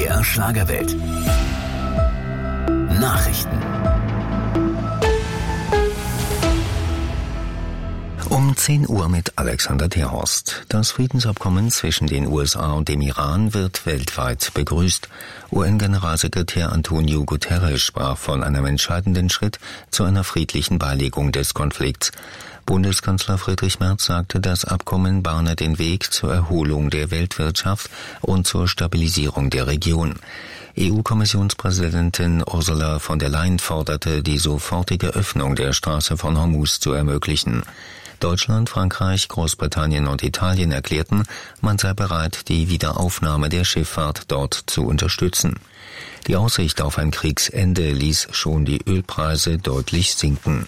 MDR Schlagerwelt. Nachrichten. Um 10 Uhr mit Alexander Terhorst. Das Friedensabkommen zwischen den USA und dem Iran wird weltweit begrüßt. UN-Generalsekretär Antonio Guterres sprach von einem entscheidenden Schritt zu einer friedlichen Beilegung des Konflikts. Bundeskanzler Friedrich Merz sagte, das Abkommen bahne den Weg zur Erholung der Weltwirtschaft und zur Stabilisierung der Region. EU-Kommissionspräsidentin Ursula von der Leyen forderte, die sofortige Öffnung der Straße von Hormuz zu ermöglichen. Deutschland, Frankreich, Großbritannien und Italien erklärten, man sei bereit, die Wiederaufnahme der Schifffahrt dort zu unterstützen. Die Aussicht auf ein Kriegsende ließ schon die Ölpreise deutlich sinken.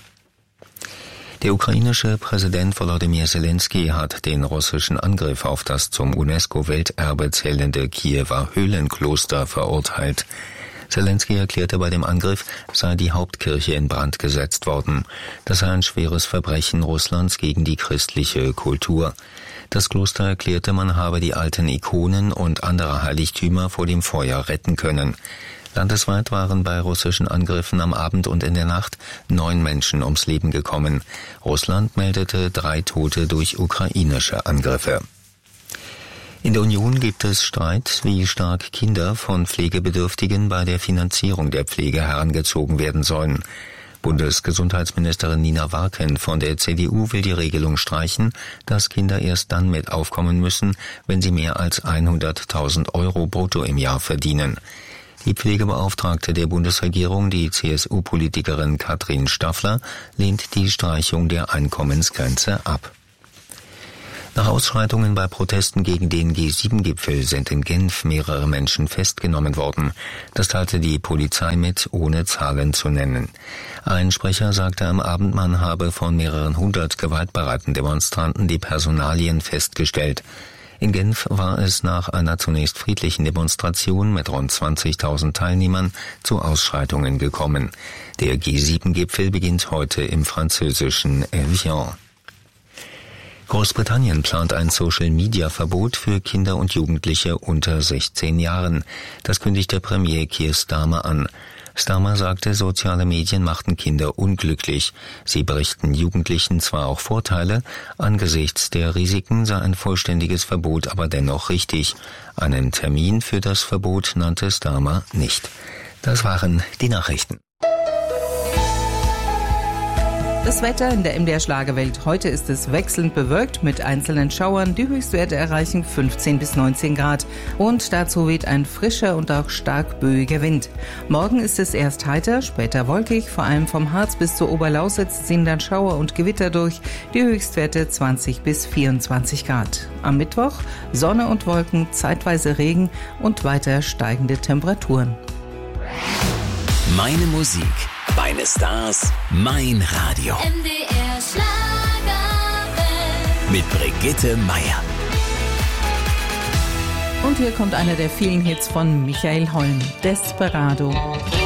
Der ukrainische Präsident Volodymyr Zelensky hat den russischen Angriff auf das zum UNESCO-Welterbe zählende Kiewer Höhlenkloster verurteilt. Zelensky erklärte, bei dem Angriff sei die Hauptkirche in Brand gesetzt worden. Das sei ein schweres Verbrechen Russlands gegen die christliche Kultur. Das Kloster erklärte, man habe die alten Ikonen und andere Heiligtümer vor dem Feuer retten können. Landesweit waren bei russischen Angriffen am Abend und in der Nacht 9 Menschen ums Leben gekommen. Russland meldete 3 Tote durch ukrainische Angriffe. In der Union gibt es Streit, wie stark Kinder von Pflegebedürftigen bei der Finanzierung der Pflege herangezogen werden sollen. Bundesgesundheitsministerin Nina Warken von der CDU will die Regelung streichen, dass Kinder erst dann mit aufkommen müssen, wenn sie mehr als 100.000 Euro brutto im Jahr verdienen. Die Pflegebeauftragte der Bundesregierung, die CSU-Politikerin Katrin Staffler, lehnt die Streichung der Einkommensgrenze ab. Nach Ausschreitungen bei Protesten gegen den G7-Gipfel sind in Genf mehrere Menschen festgenommen worden. Das teilte die Polizei mit, ohne Zahlen zu nennen. Ein Sprecher sagte am Abend, man habe von mehreren 100 gewaltbereiten Demonstranten die Personalien festgestellt. In Genf war es nach einer zunächst friedlichen Demonstration mit rund 20.000 Teilnehmern zu Ausschreitungen gekommen. Der G7-Gipfel beginnt heute im französischen Evian. Großbritannien plant ein Social-Media-Verbot für Kinder und Jugendliche unter 16 Jahren. Das kündigte Premier Keir Starmer an. Starmer sagte, soziale Medien machten Kinder unglücklich. Sie berichten Jugendlichen zwar auch Vorteile, angesichts der Risiken sei ein vollständiges Verbot aber dennoch richtig. Einen Termin für das Verbot nannte Starmer nicht. Das waren die Nachrichten. Das Wetter in der MDR Schlagerwelt. Heute ist es wechselnd bewölkt mit einzelnen Schauern. Die Höchstwerte erreichen 15 bis 19 Grad. Und dazu weht ein frischer und auch stark böiger Wind. Morgen ist es erst heiter, später wolkig. Vor allem vom Harz bis zur Oberlausitz ziehen dann Schauer und Gewitter durch. Die Höchstwerte 20 bis 24 Grad. Am Mittwoch Sonne und Wolken, zeitweise Regen und weiter steigende Temperaturen. Meine Musik, meine Stars, mein Radio. MDR Schlagerwelt. Mit Brigitte Meier. Und hier kommt einer der vielen Hits von Michael Holm, Desperado.